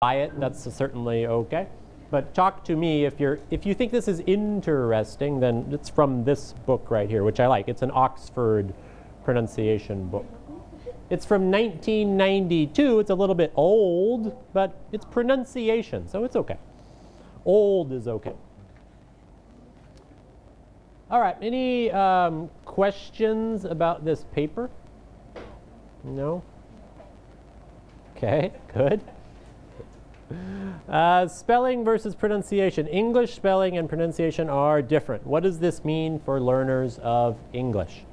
buy it, that's certainly okay. But talk to me if you think this is interesting, then it's from this book right here, which I like. It's an Oxford pronunciation book. It's from 1992. It's a little bit old, but it's pronunciation, so it's okay. Old is okay. All right, any questions about this paper? No? Okay, good. Spelling versus pronunciation. English spelling and pronunciation are different. What does this mean for learners of English?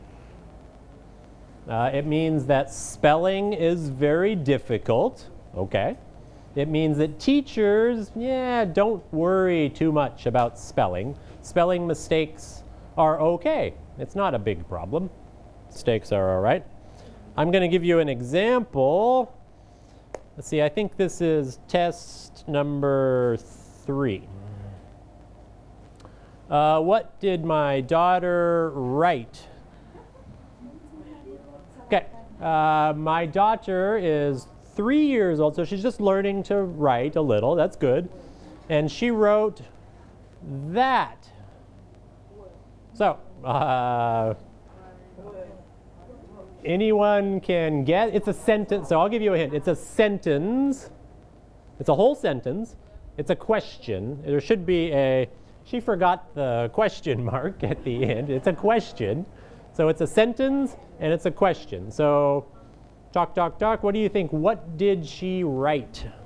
It means that spelling is very difficult. Okay. It means that teachers, don't worry too much about spelling. Spelling mistakes are okay. It's not a big problem. Mistakes are all right. I'm going to give you an example. Let's see, I think this is test number 3. What did my daughter write? Okay, my daughter is 3 years old, so she's just learning to write a little. That's good. And she wrote that. So, anyone can guess? It's a sentence, so I'll give you a hint. It's a sentence. It's a whole sentence. It's a question. There should be a, she forgot the question mark at the end. It's a question. So it's a sentence and it's a question. So talk, what do you think? What did she write?